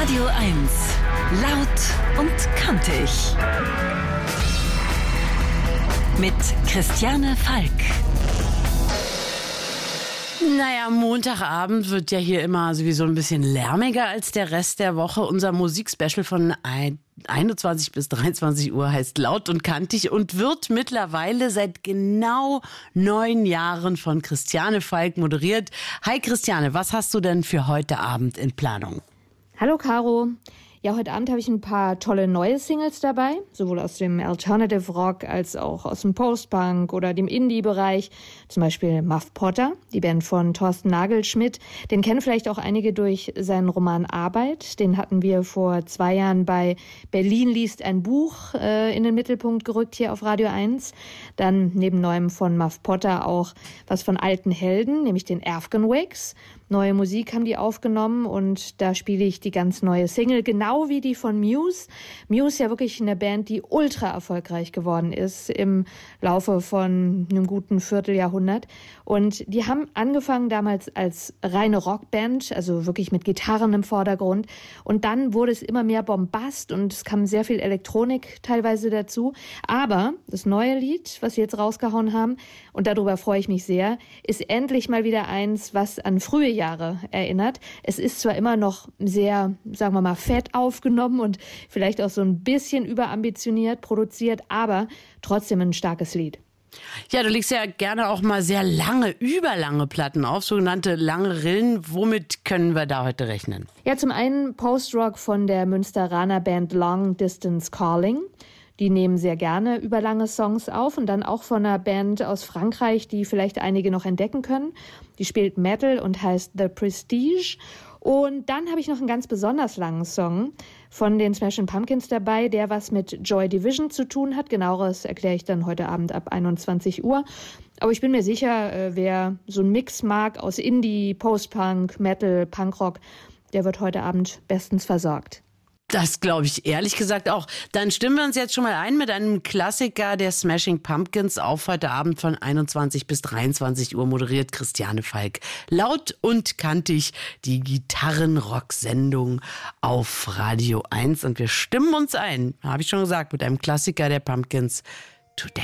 Radio 1. Laut und kantig. Mit Christiane Falk. Naja, Montagabend wird ja hier immer sowieso ein bisschen lärmiger als der Rest der Woche. Unser Musikspecial von 21 bis 23 Uhr heißt Laut und kantig und wird mittlerweile seit genau 9 Jahren von Christiane Falk moderiert. Hi Christiane, was hast du denn für heute Abend in Planung? Hallo Caro. Ja, heute Abend habe ich ein paar tolle neue Singles dabei, sowohl aus dem Alternative Rock als auch aus dem Post-Punk oder dem Indie-Bereich. Zum Beispiel Muff Potter, die Band von Thorsten Nagelschmidt. Den kennen vielleicht auch einige durch seinen Roman Arbeit. Den hatten wir vor 2 Jahren bei Berlin liest ein Buch in den Mittelpunkt gerückt hier auf Radio 1. Dann neben Neuem von Muff Potter auch was von alten Helden, nämlich den Afghan-Wigs. Neue Musik haben die aufgenommen und da spiele ich die ganz neue Single, genau wie die von Muse. Muse ja wirklich eine Band, die ultra erfolgreich geworden ist im Laufe von einem guten Vierteljahrhundert. Und die haben angefangen damals als reine Rockband, also wirklich mit Gitarren im Vordergrund. Und dann wurde es immer mehr Bombast und es kam sehr viel Elektronik teilweise dazu. Aber das neue Lied, was sie jetzt rausgehauen haben, und darüber freue ich mich sehr, ist endlich mal wieder eins, was an frühe Jahre erinnert. Es ist zwar immer noch sehr, sagen wir mal, fett aufgenommen und vielleicht auch so ein bisschen überambitioniert produziert, aber trotzdem ein starkes Lied. Ja, du legst ja gerne auch mal sehr lange, überlange Platten auf, sogenannte lange Rillen. Womit können wir da heute rechnen? Ja, zum einen Post-Rock von der Münsteraner Band Long Distance Calling. Die nehmen sehr gerne überlange Songs auf und dann auch von einer Band aus Frankreich, die vielleicht einige noch entdecken können. Die spielt Metal und heißt The Prestige. Und dann habe ich noch einen ganz besonders langen Song von den Smashing Pumpkins dabei, der was mit Joy Division zu tun hat. Genaueres erkläre ich dann heute Abend ab 21 Uhr. Aber ich bin mir sicher, wer so einen Mix mag aus Indie, Post-Punk, Metal, Punkrock, der wird heute Abend bestens versorgt. Das glaube ich ehrlich gesagt auch. Dann stimmen wir uns jetzt schon mal ein mit einem Klassiker der Smashing Pumpkins auf heute Abend von 21 bis 23 Uhr moderiert Christiane Falk. Laut und kantig die Gitarrenrock-Sendung auf Radio 1 und wir stimmen uns ein, habe ich schon gesagt, mit einem Klassiker der Pumpkins, Today.